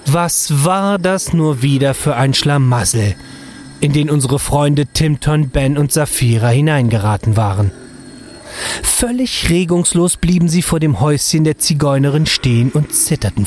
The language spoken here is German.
Was war das nur wieder für ein Schlamassel, in den unsere Freunde Timton, Ben und Saphira hineingeraten waren. Völlig regungslos blieben sie vor dem Häuschen der Zigeunerin stehen und zitterten